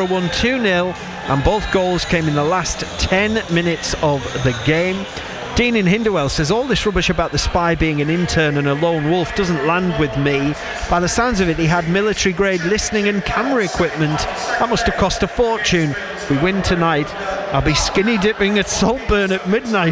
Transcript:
Middlesbrough won 2-0, and both goals came in the last 10 minutes of the game. Dean in Hinderwell says, all this rubbish about the spy being an intern and a lone wolf doesn't land with me. By the sounds of it, he had military grade listening and camera equipment. That must have cost a fortune. If we win tonight, I'll be skinny dipping at Saltburn at midnight.